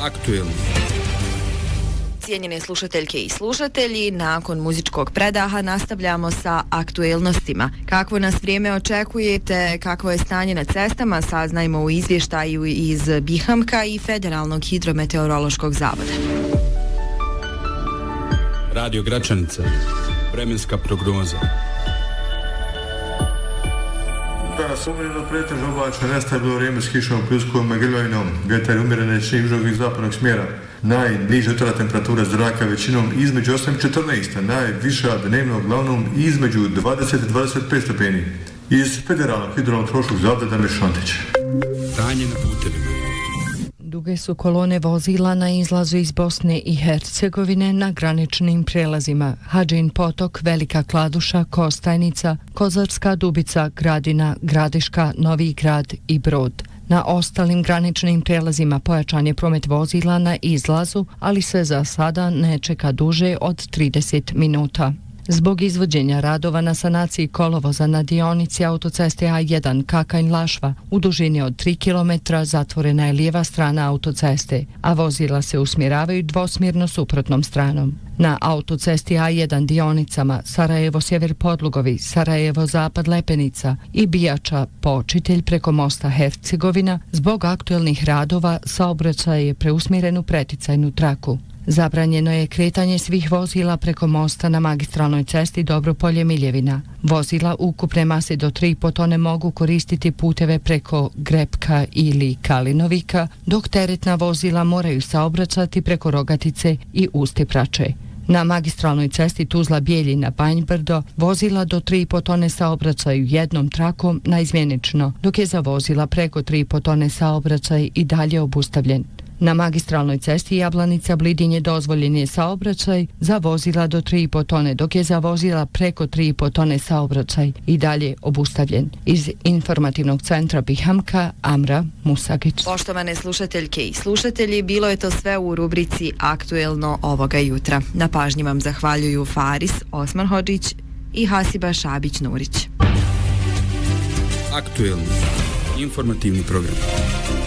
Aktuelno. Cijenjene slušateljke i slušatelji, nakon muzičkog predaha nastavljamo sa aktuelnostima. Kakvo nas vrijeme očekujete, kakvo je stanje na cestama, saznajmo u izvještaju iz Bihamka i Federalnog hidrometeorološkog zavoda. Radio Gračanica, vremenska prognoza. Danas umjereno pretežno oblačno, nestabilno vrijeme s kišom, pljuskom, grljavinom, vjetar umjerene s južnog i zapadnog smjera. Najniža jutarnja temperatura zraka većinom između 8 i 14, najviša dnevno uglavnom između 20 i 25 stepeni. Iz Federalnog hidrometeorološkog zavoda Damir Šantić. Stanje na putevima. Duge su kolone vozila na izlazu iz Bosne i Hercegovine na graničnim prelazima Hadžin potok, Velika Kladuša, Kostajnica, Kozarska Dubica, Gradina, Gradiška, Novi Grad i Brod. Na ostalim graničnim prelazima pojačan je promet vozila na izlazu, ali se za sada ne čeka duže od 30 minuta. Zbog izvođenja radova na sanaciji kolovoza na dionici autoceste A1 Kakanj-Lašva u dužini od 3 km zatvorena je lijeva strana autoceste, a vozila se usmjeravaju dvosmjerno suprotnom stranom. Na autocesti A1 dionicama Sarajevo-Sjever Podlugovi, Sarajevo-Zapad Lepenica i Bijača Počitelj preko mosta Hercegovina zbog aktuelnih radova saobraćaj je preusmjeren u preticajnu traku. Zabranjeno je kretanje svih vozila preko mosta na magistralnoj cesti Dobropolje-Miljevina. Vozila ukupne mase do 3,5 tone mogu koristiti puteve preko Grepka ili Kalinovika, dok teretna vozila moraju saobraćati preko Rogatice i Ustiprače. Na magistralnoj cesti Tuzla-Bijeljina Banjbrdo vozila do 3,5 tone saobraćaju jednom trakom naizmjenično, dok je za vozila preko 3,5 tone saobraćaj i dalje obustavljen. Na magistralnoj cesti Jablanica-Blidinje dozvoljen je saobraćaj za vozila do 3,5 tone, dok je za vozila preko 3,5 tone saobraćaj i dalje obustavljen. Iz informativnog centra Bihamka, Amra Musagić. Poštovane slušateljke i slušatelji, bilo je to sve u rubrici Aktuelno ovoga jutra. Na pažnji vam zahvaljuju Faris Osmanhodžić i Hasiba Šabić-Nurić. Aktuelno. Informativni program.